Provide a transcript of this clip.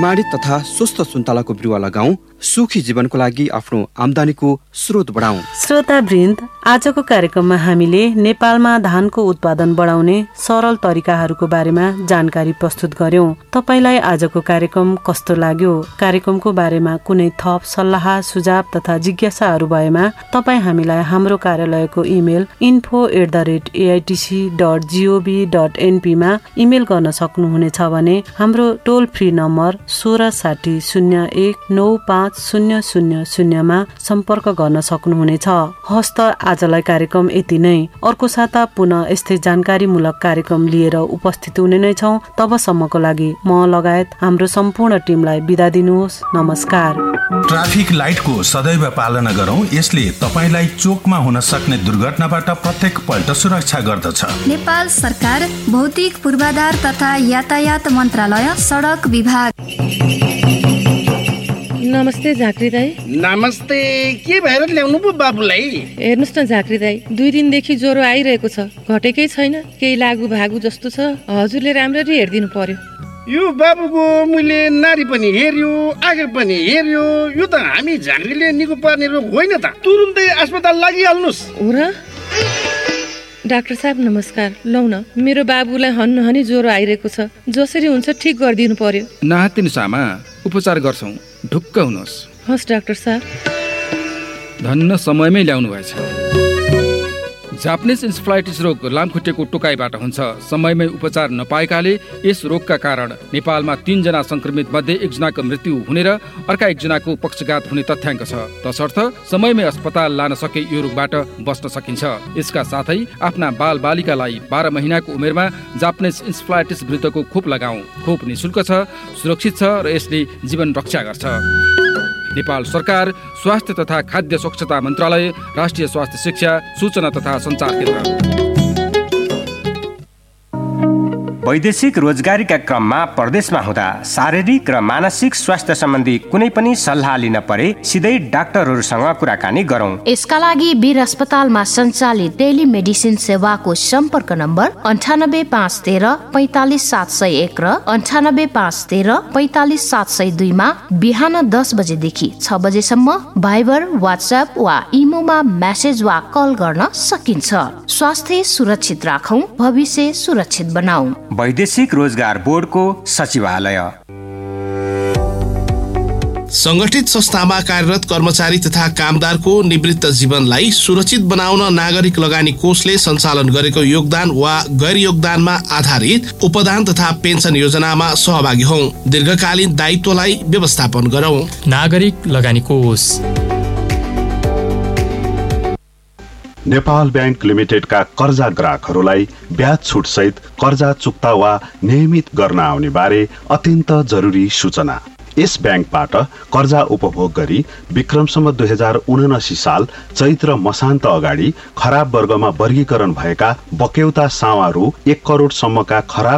प्रमाणित तथा स्वस्थ सुन्तलाको बिरुवा लगाऊ, सुखी जीवनको लागि आफ्नो आम्दानीको स्रोत बढाऊ। श्रोतावृन्द, आजको कार्यक्रममा हामीले नेपालमा धानको उत्पादन बढाउने सरल तरिकाहरूको बारेमा जानकारी प्रस्तुत गर्यौं। तपाईलाई आजको कार्यक्रम कस्तो लाग्यो? कार्यक्रमको बारेमा कुनै थप सल्लाह, सुझाव तथा जिज्ञासाहरू भएमा तपाईँ हामीलाई हाम्रो कार्यालयको इमेल info@aitc.gov.np मा इमेल गर्न सक्नुहुनेछ भने हाम्रो टोल फ्री नम्बर 166001950000 मा सम्पर्क गर्न सक्नुहुनेछ। हस्त आजलाई कार्यक्रम यति नै। अर्को साता पुनः यस्तै जानकारीमूलक कार्यक्रम लिएर उपस्थित हुने नै छौं। तबसम्मको लागि म लगायत हाम्रो सम्पूर्ण टिमलाई बिदा दिनुहोस्। नमस्कार। ट्राफिक लाइटको सदैव पालना गरौं, यसले तपाईलाई चोकमा हुन सक्ने दुर्घटनाबाट प्रत्येक पल्ट सुरक्षा गर्दछ। नेपाल सरकार भौतिक पूर्वाधार तथा यातायात मन्त्रालय सडक विभाग। नमस्ते झाँक्री दाई। नमस्ते। के भएर ल्याउनु पो बाबुलाई? हेर्नुस् न झाँक्री दाई, 2 दिनदेखि ज्वरो आइरहेको छ, घटेकै छैन। केही लागु भागु जस्तो छ। हजुरले राम्ररी हेरिदिनु पर्यो। यो बाबुको मैले नारी पनि हेर्यो, आगे पनि हेर्यो। यो त हामी झाँक्रीले निको पार्ने रोग होइन त। तुरुन्तै अस्पताल लागिहाल्नुस्। हो र? डाक्टर साहब नमस्कार। लौ न, मेरो बाबुलाई हन्नहनी ज्वरो आइरहेको छ, जसरी हुन्छ ठिक गरिदिनु पर्यो। नहातिनुस् आमा, उपचार गर्छौं, ढुक्क हुनुहोस्। हस् डाक्टर साहब। धन्न समयमै ल्याउनु भएछ। जापानिज इन्सेफ्लाइटिस रोग लामखुट्टेको टोकाइबाट हुन्छ। समयमै उपचार नपाएकाले यस रोगका कारण नेपालमा 3 जना संक्रमित मध्ये 1 जनाको मृत्यु हुने र अर्का 1 जनाको पक्षघात हुने तथ्याङ्क छ। तसर्थ समयमै अस्पताल लान सके यो रोगबाट बच्न सकिन्छ। यसका साथै आफ्ना बालबालिकालाई 12 महिनाको उमेरमा जापानिज इन्सेफ्लाइटिस विरुद्धको खोप लगाऊ। खोप निशुल्क छ, सुरक्षित छ र यसले जीवन रक्षा गर्छ। नेपाल सरकार, स्वास्थ्य तथा खाद्य स्वच्छता मन्त्रालय, राष्ट्रिय स्वास्थ्य शिक्षा, सूचना तथा सञ्चार केन्द्र। वैदेशिक रोजगारीका क्रममा परदेशमा हुँदा शारीरिक र मानसिक स्वास्थ्य सम्बन्धी कुनै पनि सल्लाह लिन परे सिधै डाक्टरहरूसँग कुराकानी गरौं। यसका लागि वीर अस्पतालमा सञ्चालित टेलिमेडिसिन सेवाको सम्पर्क नम्बर 98513 45701 र 98513 45702 मा बिहान 10 बजेदेखि 6 बजेसम्म भाइबर, व्हाट्सएप वा इमोमा मेसेज वा कल गर्न सकिन्छ। स्वास्थ्य सुरक्षित राखौं, भविष्य सुरक्षित बनाऊ। वैदेशिक रोजगार बोर्डको सचिवालय। संगठित संस्थामा कार्यरत कर्मचारी तथा कामदारको निवृत्त जीवनलाई सुरक्षित बनाउन नागरिक लगानी कोषले सञ्चालन गरेको योगदान वा गैर योगदानमा आधारित उपदान तथा पेन्सन योजनामा सहभागी हौं। दीर्घकालीन दायित्वलाई व्यवस्थापन गरौं। नागरिक लगानी कोष। नेपाल ब्याङ्क लिमिटेडका कर्जा ग्राहकहरूलाई ब्याज छुट सहित कर्जा चुक्ता वा नियमित गर्न आउने बारे अत्यन्त जरुरी सूचना। यस ब्याङ्कबाट कर्जा उपभोग गरी विक्रमसम्म 2079 साल चैत्र मसान्त अगाडि खराब वर्गमा वर्गीकरण भएका बक्यौता सावा रु 1 करोडसम्मका खराब